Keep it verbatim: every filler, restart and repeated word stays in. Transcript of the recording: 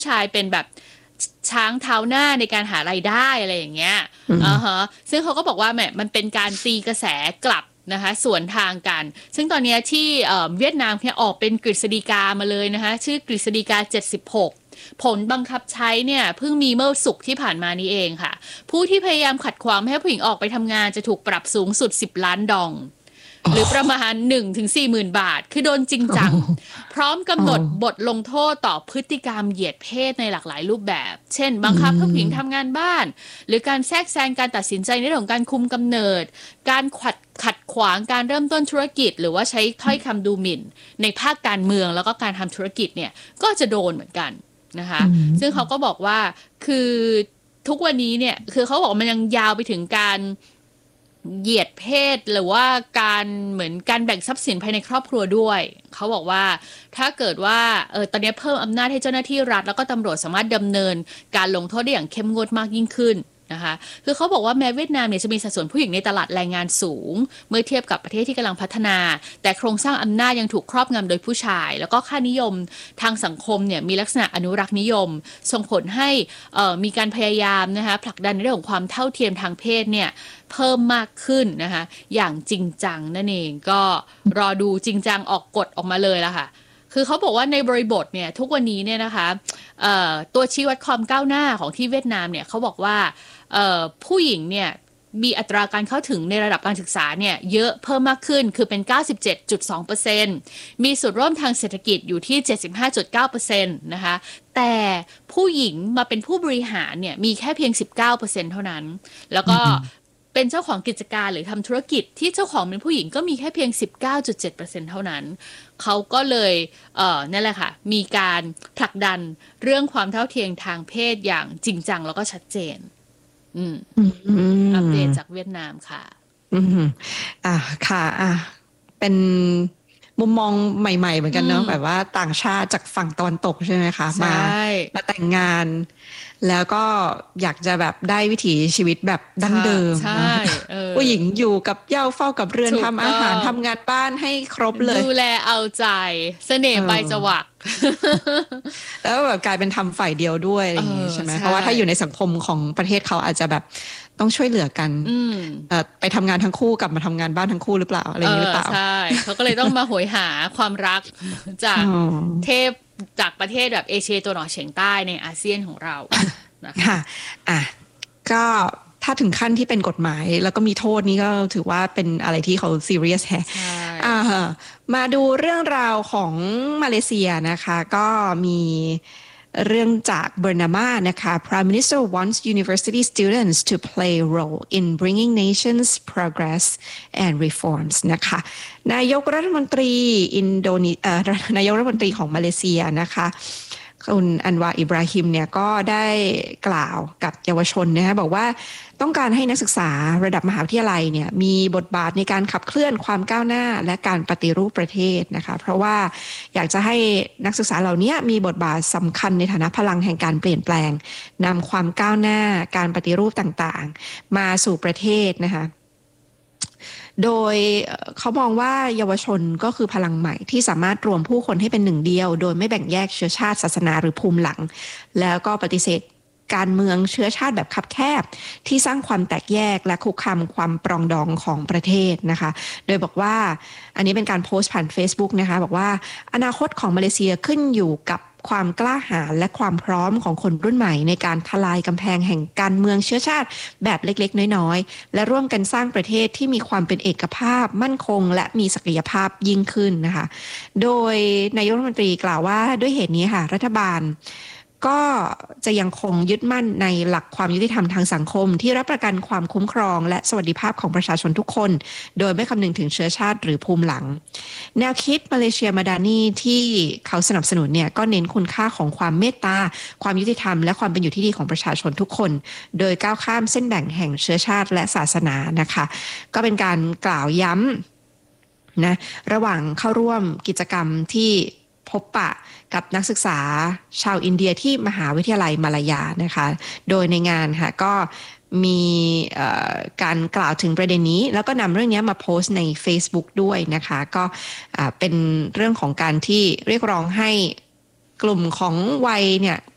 ชายเป็นแบบช้างเท้าหน้าในการหารายได้อะไรอย่างเงี้ยอ่าฮะซึ่งเขาก็บอกว่าแหมมันเป็นการตีกระแสกลับนะคะสวนทางกันซึ่งตอนนี้ที่เวียดนามเนี่ยออกเป็นกฤษฎีกามาเลยนะคะชื่อกฤษฎีกาเจ็ดสิบหกผลบังคับใช้เนี่ยเพิ่งมีเมื่อศุกร์ที่ผ่านมานี้เองค่ะผู้ที่พยายามขัดขวางไม่ให้ผู้หญิงออกไปทำงานจะถูกปรับสูงสุดสิบล้านดองหรือประมาณ หนึ่งถึงสี่หมื่น บาทคือโดนจริงจังพร้อมกำหนดบทลงโทษต่อพฤติกรรมเหยียดเพศในหลากหลายรูปแบบเช่นบังคับให้ผู้หญิงทำงานบ้านหรือการแทรกแซงการตัดสินใจในเรื่องของการคุมกำเนิดการขัดขัดขวางการเริ่มต้นธุรกิจหรือว่าใช้ถ้อยคำดูหมิ่นในภาคการเมืองแล้วก็การทำธุรกิจเนี่ยก็จะโดนเหมือนกันนะคะซึ่งเขาก็บอกว่าคือทุกวันนี้เนี่ยคือเขาบอกมันยังยาวไปถึงการเหยียดเพศหรือว่าการเหมือนการแบ่งทรัพย์สินภายในครอบครัวด้วยเขาบอกว่าถ้าเกิดว่าเออตอนนี้เพิ่มอำนาจให้เจ้าหน้าที่รัฐแล้วก็ตำรวจสามารถดำเนินการลงโทษได้อย่างเข้มงวดมากยิ่งขึ้นนะคะคือเขาบอกว่าแม้เวียดนามเนี่ยจะมีสัดส่วนผู้หญิงในตลาดแรงงานสูงเมื่อเทียบกับประเทศที่กำลังพัฒนาแต่โครงสร้างอำนาจยังถูกครอบงำโดยผู้ชายแล้วก็ค่านิยมทางสังคมเนี่ยมีลักษณะอนุรักษ์นิยมส่งผลให้มีการพยายามนะคะผลักดันในเรื่องของความเท่าเทียมทางเพศเนี่ยเพิ่มมากขึ้นนะคะอย่างจริงจังนั่นเองก็รอดูจริงจังออกกฎออกมาเลยละค่ะคือเขาบอกว่าในบริบทเนี่ยทุกวันนี้เนี่ยนะคะตัวชี้วัดความก้าวหน้าของที่เวียดนามเนี่ยเขาบอกว่าผู้หญิงเนี่ยมีอัตราการเข้าถึงในระดับการศึกษาเนี่ยเยอะเพิ่มมากขึ้นคือเป็น เก้าสิบเจ็ดจุดสองเปอร์เซ็นต์ มีส่วนร่วมทางเศรษฐกิจอยู่ที่ เจ็ดสิบห้าจุดเก้าเปอร์เซ็นต์ นะคะแต่ผู้หญิงมาเป็นผู้บริหารเนี่ยมีแค่เพียง สิบเก้าเปอร์เซ็นต์ เท่านั้นแล้วก็เป็นเจ้าของกิจการหรือทำธุรกิจที่เจ้าของเป็นผู้หญิงก็มีแค่เพียง สิบเก้าจุดเจ็ดเปอร์เซ็นต์ เท่านั้นเขาก็เลยเอ่อนั่นแหละค่ะมีการผลักดันเรื่องความเท่าเทียมทางเพศอย่างจริงจังแล้วก็ชัดเจนอืมอัปเดตจากเวียดนามค่ะอืมอ่าค่ะอ่าเป็นมุมมองใหม่ๆเหมือนกันเนาะแบบว่าต่างชาติจากฝั่งตะวันตกใช่ไหมคะมามาแต่งงานแล้วก็อยากจะแบบได้วิถีชีวิตแบบดั้งเดิมผู้หญิงอยู่กับเหย้าเฝ้ากับเรือนทำอาหารทำงานบ้านให้ครบเลยดูแลเอาใจเสน่ห์ไปจวักแล้วแบบกลายเป็นทำฝ่ายเดียวด้วยอะไรอย่างงี้ใช่ไหมเพราะว่าถ้าอยู่ในสังคมของประเทศเขาอาจจะแบบต้องช่วยเหลือกันไปทำงานทั้งคู่กลับมาทำงานบ้านทั้งคู่หรือเปล่าอะไรอย่างนี้หรือเปล่าใช่เขาก็เลยต้องมาโหยหาความรักจากเทพจากประเทศแบบเอเชียตะวันออกเฉียงใต้ในอาเซียนของเราค่ะอ่ะก็ถ้าถึงขั้นที่เป็นกฎหมายแล้วก็มีโทษนี้ก็ถือว่าเป็นอะไรที่เขาซีเรียสแฮะอ่ามาดูเรื่องราวของมาเลเซียนะคะก็มีเรื่องจากเบอร์นามานะคะ Prime Minister wants university students to play a role in bringing nation's progress and reforms นะคะนายกรัฐมนตรีอินโดนีเอ่อนายกรัฐมนตรีของมาเลเซียนะคะคุณอันวาอิบราฮิมเนี่ยก็ได้กล่าวกับเยาวชนนะคะบอกว่าต้องการให้นักศึกษาระดับมหาวิทยาลัยเนี่ยมีบทบาทในการขับเคลื่อนความก้าวหน้าและการปฏิรูปประเทศนะคะเพราะว่าอยากจะให้นักศึกษาเหล่านี้มีบทบาทสำคัญในฐานะพลังแห่งการเปลี่ยนแปลงนำความก้าวหน้าการปฏิรูปต่างๆมาสู่ประเทศนะคะโดยเขามองว่าเยาวชนก็คือพลังใหม่ที่สามารถรวมผู้คนให้เป็นหนึ่งเดียวโดยไม่แบ่งแยกเชื้อชาติศาสนาหรือภูมิหลังแล้วก็ปฏิเสธการเมืองเชื้อชาติแบบคับแคบที่สร้างความแตกแยกและคุกคามความปรองดองของประเทศนะคะโดยบอกว่าอันนี้เป็นการโพสต์ผ่าน Facebook นะคะบอกว่าอนาคตของมาเลเซียขึ้นอยู่กับความกล้าหาญและความพร้อมของคนรุ่นใหม่ในการทลายกำแพงแห่งการเมืองเชื้อชาติแบบเล็กๆน้อยๆและร่วมกันสร้างประเทศที่มีความเป็นเอกภาพมั่นคงและมีศักยภาพยิ่งขึ้นนะคะโดยนายกรัฐมนตรีกล่าวว่าด้วยเหตุนี้ค่ะรัฐบาลก็จะยังคงยึดมั่นในหลักความยุติธรรมทางสังคมที่รับประกันความคุ้มครองและสวัสดิภาพของประชาชนทุกคนโดยไม่คำนึงถึงเชื้อชาติหรือภูมิหลังแนวคิดมาเลเซียมาดานีที่เขาสนับสนุนเนี่ยก็เน้นคุณค่าของความเมตตาความยุติธรรมและความเป็นอยู่ที่ดีของประชาชนทุกคนโดยก้าวข้ามเส้นแบ่งแห่งเชื้อชาติและศาสนานะคะก็เป็นการกล่าวย้ำนะระหว่างเข้าร่วมกิจกรรมที่พบปะกับนักศึกษาชาวอินเดียที่มหาวิทยาลัยมาลายานะคะโดยในงานค่ะก็มีการกล่าวถึงประเด็นนี้แล้วก็นำเรื่องนี้มาโพสต์ใน Facebook ด้วยนะคะก็เป็นเรื่องของการที่เรียกร้องให้กลุ่มของวัยเนี่ย